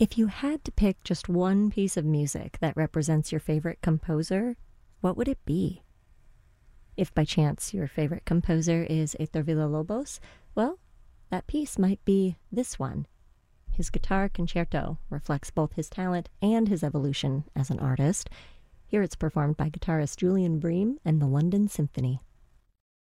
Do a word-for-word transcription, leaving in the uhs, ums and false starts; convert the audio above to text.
If you had to pick just one piece of music that represents your favorite composer, what would it be? If by chance your favorite composer is Héctor Villa-Lobos, well, that piece might be this one. His guitar concerto reflects both his talent and his evolution as an artist. Here it's performed by guitarist Julian Bream and the London Symphony.